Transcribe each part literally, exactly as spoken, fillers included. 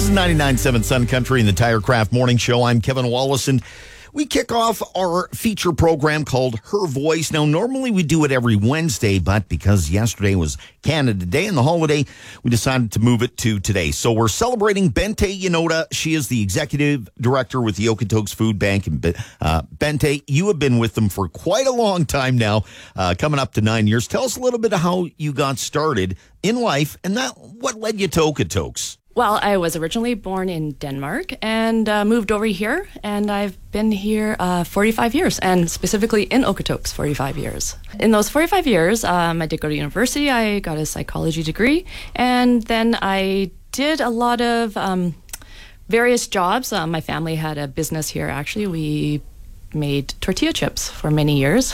is ninety-nine point seven Sun Country and the TireCraft Morning Show. I'm Kevin Wallace, and we kick off our feature program called Her Voice. Now, normally we do it every Wednesday, but because yesterday was Canada Day and the holiday, we decided to move it to today. So we're celebrating Bente Yanoda. She is the executive director with the Okotoks Food Bank. And uh, Bente, you have been with them for quite a long time now, uh, coming up to nine years. Tell us a little bit of how you got started in life and that what led you to Okotoks. Well, I was originally born in Denmark and uh, moved over here, and I've been here uh, forty-five years, and specifically in Okotoks, forty-five years. In those forty-five years, um, I did go to university. I got a psychology degree, and then I did a lot of um, various jobs. Um, my family had a business here, actually. We made tortilla chips for many years.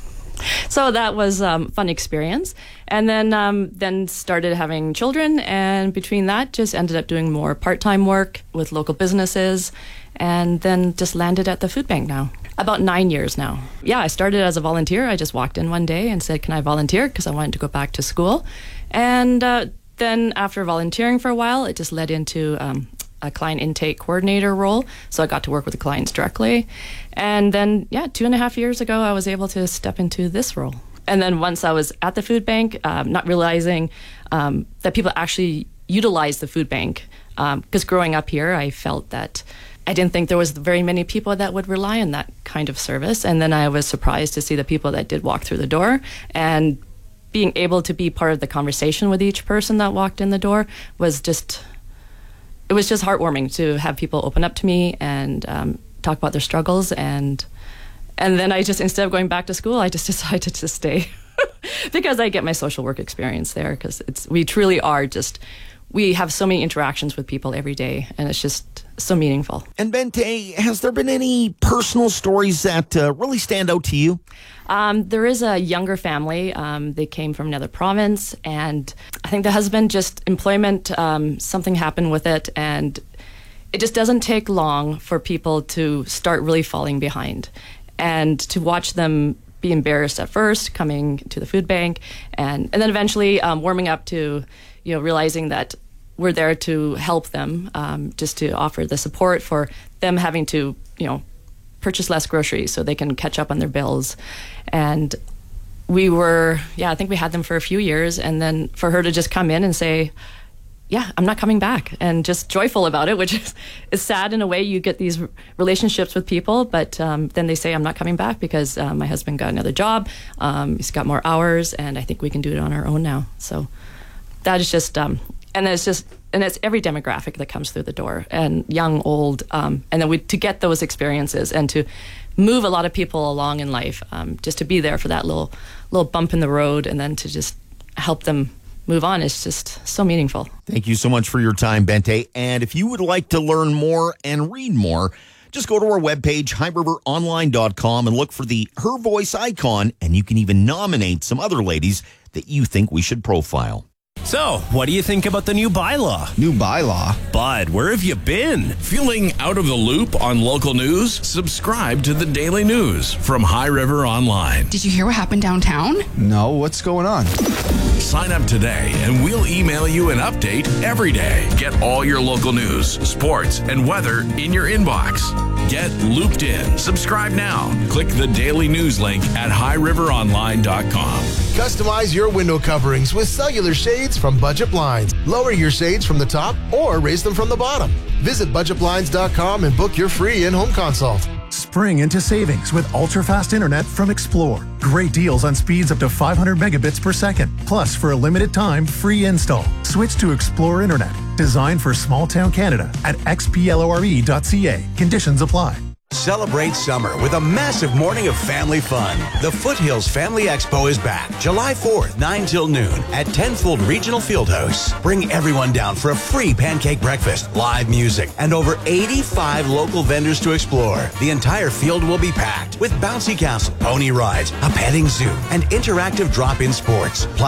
So that was a um, fun experience. And then um, then started having children, and between that just ended up doing more part-time work with local businesses, and then just landed at the food bank now. About nine years now. Yeah, I started as a volunteer. I just walked in one day and said, can I volunteer? Because I wanted to go back to school. And uh, then after volunteering for a while, it just led into um, a client intake coordinator role. So I got to work with the clients directly. And then, yeah, two and a half years ago, I was able to step into this role. And then once I was at the food bank, um, not realizing um, that people actually utilize the food bank. Because um, growing up here, I felt that I didn't think there was very many people that would rely on that kind of service. And then I was surprised to see the people that did walk through the door, and being able to be part of the conversation with each person that walked in the door was just, it was just heartwarming to have people open up to me and um, talk about their struggles. And and then I just, instead of going back to school, I just decided to stay because I get my social work experience there, because it's, we truly are just, we have so many interactions with people every day, and it's just so meaningful. And Bente, has there been any personal stories that uh, really stand out to you? Um, there is a younger family. Um, they came from another province, and I think the husband just, employment, um, something happened with it, and it just doesn't take long for people to start really falling behind. And to watch them be embarrassed at first, coming to the food bank, and, and then eventually um, warming up to, you know, realizing that we're there to help them, um, just to offer the support for them having to, you know, purchase less groceries so they can catch up on their bills. And we were, yeah, I think we had them for a few years, and then for her to just come in and say, yeah, I'm not coming back, and just joyful about it, which is, is sad in a way. You get these relationships with people, but um, then they say, I'm not coming back because uh, my husband got another job, um, he's got more hours, and I think we can do it on our own now. So that is just, um, and it's just, and it's every demographic that comes through the door, and young, old, um, and then we, to get those experiences and to move a lot of people along in life, um, just to be there for that little little bump in the road, and then to just help them move on is just so meaningful. Thank you so much for your time, Bente. And if you would like to learn more and read more, just go to our webpage, high river online dot com, and look for the Her Voice icon, and you can even nominate some other ladies that you think we should profile. So, what do you think about the new bylaw? New bylaw? Bud, where have you been? Feeling out of the loop on local news? Subscribe to the Daily News from High River Online. Did you hear what happened downtown? No, what's going on? Sign up today and we'll email you an update every day. Get all your local news, sports, and weather in your inbox. Get looped in. Subscribe now. Click the Daily News link at high river online dot com. Customize your window coverings with cellular shades from Budget Blinds. Lower your shades from the top or raise them from the bottom. Visit budget blinds dot com and book your free in-home consult. Spring into savings with ultra-fast internet from Explore. Great deals on speeds up to five hundred megabits per second. Plus, for a limited time, free install. Switch to Explore Internet, designed for small-town Canada at x p l o r e dot c a. Conditions apply. Celebrate summer with a massive morning of family fun. The Foothills Family Expo is back July fourth, nine till noon at Tenfold Regional Fieldhouse. Bring everyone down for a free pancake breakfast, live music, and over eighty-five local vendors to explore. The entire field will be packed with bouncy castle, pony rides, a petting zoo, and interactive drop-in sports. Plus